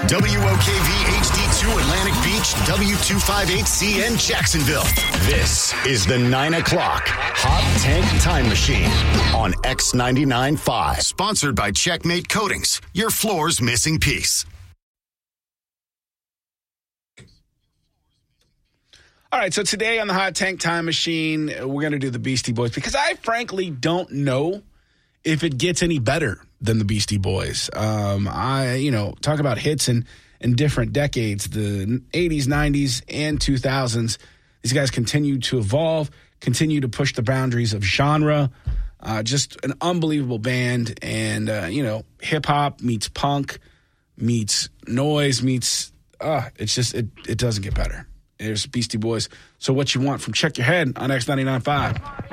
WOKV HD2 Atlantic Beach, W258CN Jacksonville. This is the 9 o'clock Hot Tank Time Machine on X99.5. Sponsored by Checkmate Coatings, your floor's missing piece. All right, so today on the Hot Tank Time Machine, we're going to do the Beastie Boys because I frankly don't know if it gets any better than the Beastie Boys. Talk about hits in different decades, the 80s, 90s, and 2000s. These guys continue to evolve, continue to push the boundaries of genre. Just an unbelievable band. And, hip-hop meets punk, meets noise, meets it doesn't get better. There's Beastie Boys. So what you want from Check Your Head on X99.5.